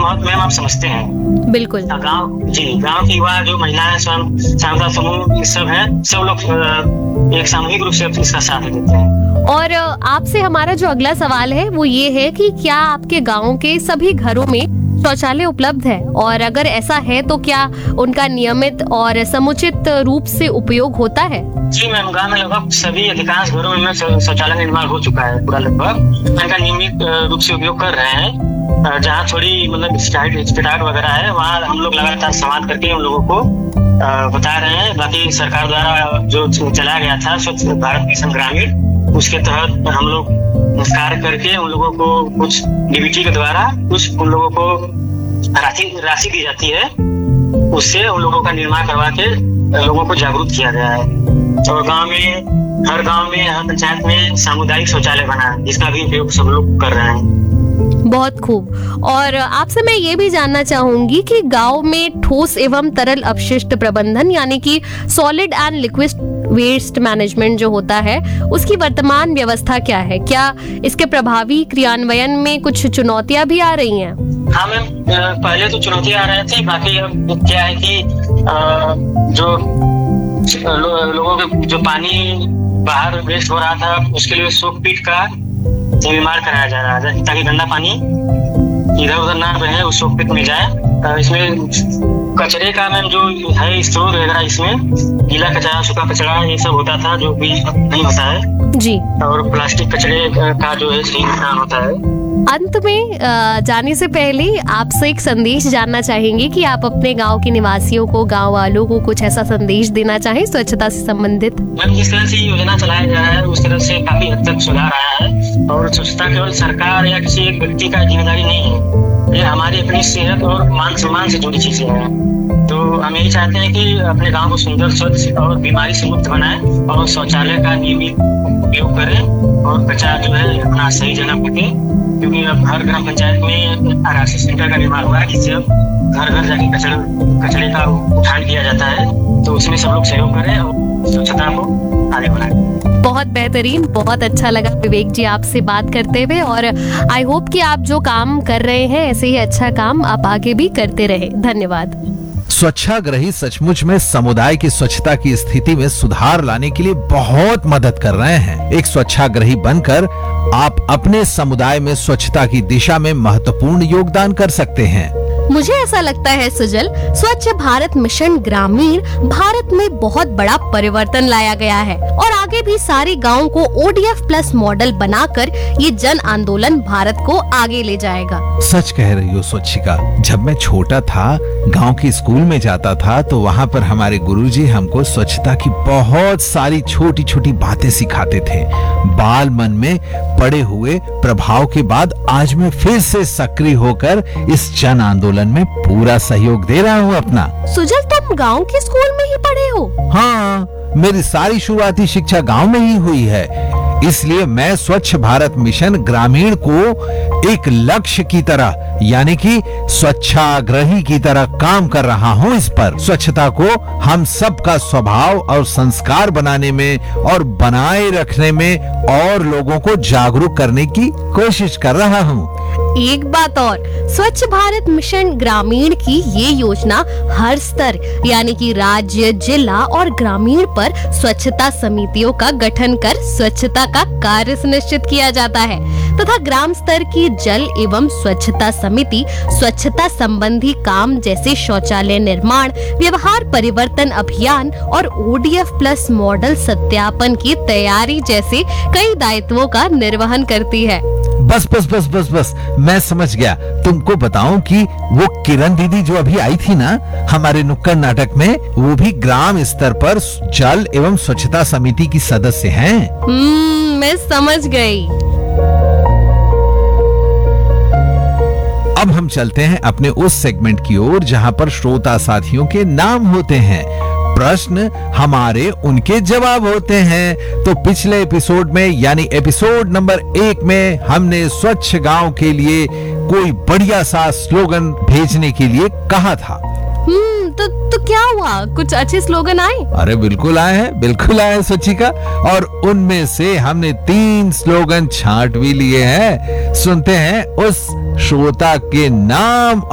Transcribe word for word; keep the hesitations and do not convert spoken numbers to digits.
महत्व मैम आप समझते हैं? बिल्कुल। गांव जी गांव की युवा जो महिलाएं स्वयं सहायता समूह ये सब है, सब लोग एक सामूहिक रूप से इसका साथ देते हैं। और आपसे हमारा जो अगला सवाल है वो ये है कि क्या आपके गांव के सभी घरों में शौचालय उपलब्ध है, और अगर ऐसा है तो क्या उनका नियमित और समुचित रूप से उपयोग होता है? जी मैम, गाँव में लगभग सभी अधिकांश घरों में शौचालय निर्माण हो चुका है पूरा लगभग। इनका नियमित रूप से उपयोग कर रहे हैं। जहाँ थोड़ी मतलब स्टाइट वगैरह है वहाँ हम लोग लगातार संवाद करके उन लोगों को बता रहे हैं। बाकी सरकार द्वारा जो चलाया गया था स्वच्छ भारत मिशन ग्रामीण, उसके तहत हम लोग कार्य करके उन लोगों को कुछ डीबीटी के द्वारा कुछ उन लोगों को राशि राशि दी जाती है, उससे उन लोगों का निर्माण करवा के लोगों को जागरूक किया गया है। और गांव में हर गांव में हर पंचायत में सामुदायिक शौचालय बना है, जिसका भी उपयोग सब लोग कर रहे हैं। बहुत खूब। और आपसे मैं ये भी जानना चाहूंगी कि गांव में ठोस एवं तरल अपशिष्ट प्रबंधन यानी कि solid and liquid waste management जो होता है उसकी वर्तमान व्यवस्था क्या है? क्या इसके प्रभावी क्रियान्वयन में कुछ चुनौतियां भी आ रही हैं? हाँ मैम, पहले तो चुनौतियां आ रही थी। बाकी अब क्या है कि जो लो, लोगों के जो पानी बाहर वेस्ट हो रहा था उसके लिए सोक पिट का निर्माण कराया जा रहा है, ताकि गंदा पानी इधर उधर ना बहे, उस सोक पिट में जाए। इसमें कचरे का मैम जो है स्टोर वगैरह, इसमें गीला कचरा सूखा कचरा ये सब होता था जो भी नहीं होता है जी। और प्लास्टिक कचरे का जो है नुकसान होता है। अंत में जाने से पहले आपसे एक संदेश जानना चाहेंगे कि आप अपने गांव के निवासियों को, गांव वालों को कुछ ऐसा संदेश देना चाहें स्वच्छता से संबंधित? मैम, जिस तरह से योजना चलाया जा रहा है उस तरह से काफी हद तक सुधार आया है। और स्वच्छता केवल सरकार या किसी एक व्यक्ति का जिम्मेदारी नहीं है, ये हमारी अपनी सेहत और मान सम्मान से जुड़ी चीजें हैं। तो हम यही चाहते हैं कि अपने गांव को सुंदर, स्वच्छ और बीमारी से मुक्त बनाएं और शौचालय का नियमित उपयोग करें और कचरा जो है अपना सही जगह फेंकें, क्योंकि अब हर ग्राम पंचायत में आरआरसी सेंटर का निर्माण हुआ है, जिससे अब घर घर जाके कचरा कचरे का उठान किया जाता है। तो उसमें सब लोग सहयोग करें और स्वच्छता को आगे बढ़ाएं। बहुत बेहतरीन, बहुत अच्छा लगा विवेक जी आपसे बात करते हुए, और आई होप कि आप जो काम कर रहे हैं ऐसे ही अच्छा काम आप आगे भी करते रहे। धन्यवाद। स्वच्छाग्रही सचमुच में समुदाय की स्वच्छता की स्थिति में सुधार लाने के लिए बहुत मदद कर रहे हैं। एक स्वच्छाग्रही बनकर आप अपने समुदाय में स्वच्छता की दिशा में महत्वपूर्ण योगदान कर सकते हैं। मुझे ऐसा लगता है सुजल, स्वच्छ भारत मिशन ग्रामीण भारत में बहुत बड़ा परिवर्तन लाया गया है और आगे भी सारे गाँव को ओडीएफ प्लस मॉडल बनाकर ये जन आंदोलन भारत को आगे ले जाएगा। सच कह रही हो स्वच्छिका। जब मैं छोटा था, गांव के स्कूल में जाता था, तो वहाँ पर हमारे गुरुजी हमको स्वच्छता की बहुत सारी छोटी छोटी बातें सिखाते थे। बाल मन में पड़े हुए प्रभाव के बाद आज मैं फिर से सक्रिय होकर इस जन आंदोलन में पूरा सहयोग दे रहा हूँ अपना। सुजल, तुम गांव के स्कूल में ही पढ़े हो? हाँ, मेरी सारी शुरुआती शिक्षा गांव में ही हुई है। इसलिए मैं स्वच्छ भारत मिशन ग्रामीण को एक लक्ष्य की तरह यानी कि स्वच्छाग्रही की तरह काम कर रहा हूँ। इस पर स्वच्छता को हम सबका स्वभाव और संस्कार बनाने में और बनाए रखने में और लोगों को जागरूक करने की कोशिश कर रहा हूँ। एक बात और, स्वच्छ भारत मिशन ग्रामीण की ये योजना हर स्तर यानी कि राज्य, जिला और ग्रामीण पर स्वच्छता समितियों का गठन कर स्वच्छता का कार्य सुनिश्चित किया जाता है तथा ग्राम स्तर की जल एवं स्वच्छता समिति स्वच्छता संबंधी काम जैसे शौचालय निर्माण, व्यवहार परिवर्तन अभियान और ओडीएफ प्लस मॉडल सत्यापन की तैयारी जैसे कई दायित्वों का निर्वहन करती है। बस बस बस बस बस मैं समझ गया। तुमको बताऊं कि वो किरण दीदी जो अभी आई थी ना हमारे नुक्कड़ नाटक में, वो भी ग्राम स्तर पर जल एवं स्वच्छता समिति की सदस्य हैं। हम्म, मैं समझ गई। अब हम चलते हैं अपने उस सेगमेंट की ओर जहां पर श्रोता साथियों के नाम होते हैं, प्रश्न हमारे उनके जवाब होते हैं। तो पिछले एपिसोड में यानी एपिसोड नंबर एक में हमने स्वच्छ गांव के लिए कोई बढ़िया सा स्लोगन भेजने के लिए कहा था। हम्म तो तो क्या हुआ, कुछ अच्छे स्लोगन आए? अरे बिल्कुल आए हैं, बिल्कुल आए हैं स्वच्छिका, और उनमें से हमने तीन स्लोगन छांट भी लिए हैं। सुनते हैं उस श्रोता के नाम